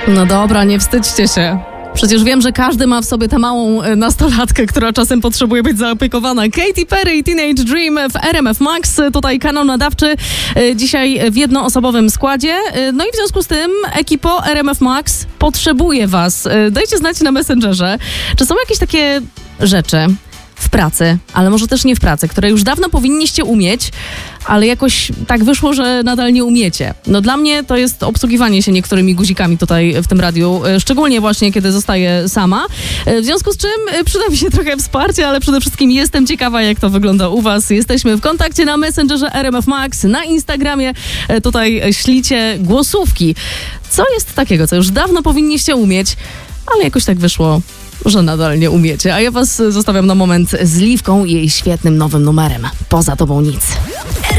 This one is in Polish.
No dobra, nie wstydźcie się. Przecież wiem, że każdy ma w sobie tę małą nastolatkę, która czasem potrzebuje być zaopiekowana. Katy Perry i Teenage Dream w RMF Max. Tutaj kanał nadawczy dzisiaj w jednoosobowym składzie. No i w związku z tym ekipo RMF Max potrzebuje was. Dajcie znać na Messengerze, czy są jakieś takie rzeczy w pracy, ale może też nie w pracy, które już dawno powinniście umieć, ale jakoś tak wyszło, że nadal nie umiecie. No dla mnie to jest obsługiwanie się niektórymi guzikami tutaj w tym radiu, szczególnie właśnie kiedy zostaję sama. W związku z czym przyda mi się trochę wsparcia, ale przede wszystkim jestem ciekawa, jak to wygląda u was. Jesteśmy w kontakcie na Messengerze RMF Max, na Instagramie. Tutaj ślicie głosówki. Co jest takiego, co już dawno powinniście umieć, ale jakoś tak wyszło, że nadal nie umiecie. A ja was zostawiam na moment z Liwką i jej świetnym nowym numerem. Poza tobą nic.